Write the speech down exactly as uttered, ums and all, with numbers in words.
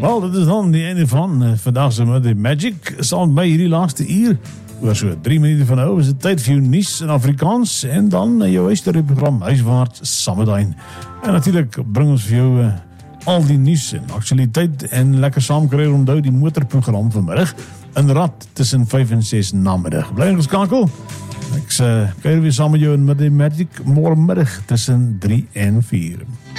Wel, dit is dan die einde van uh, vandag se Midday Magic. Sal by hierdie laaste uur, oor so drie minute van nou, is dit tyd vir jou nuus in Afrikaans en dan uh, jou huisstudieprogram Huiswaarts Sameduin. En natuurlik bring ons vir jou uh, al die nuus en aktualiteit en lekker saamkry onthou die motorprogram vanmiddag in Rad tussen vyf en ses namiddag. Bly ingeskakel. Ek uh, kuier weer saam met jou in Midday Magic môre middag tussen drie en vier.